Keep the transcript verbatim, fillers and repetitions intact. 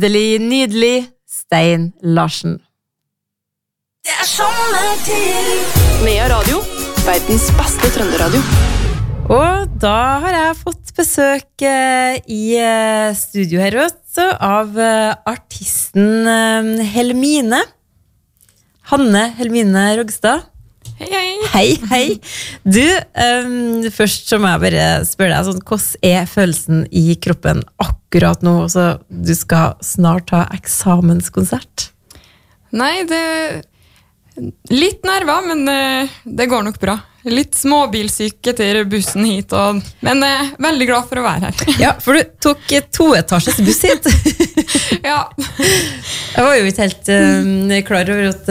Nydelig, nydelig Stein Larsen. Det er sommertid. Nea Radio, verdens beste trønderadio. Og da har jeg fått besøk eh, i eh, studio her også av eh, artisten eh, Helmine. Hanne Helmine Rogstad. Hei, hei. Hei, hei. Du, um, først så må jeg bare spørre deg, sånn, hvordan er følelsen i kroppen akkurat nå? Så du skal snart ha eksamenskonsert. Nei, det litt nerver, men det, det går nok bra. Litt småbilsyke til bussen hit, og, men jeg er veldig glad for å være her. Ja, for du tok toetasjes buss hit. Ja. Jeg var jo ikke helt um, klar over at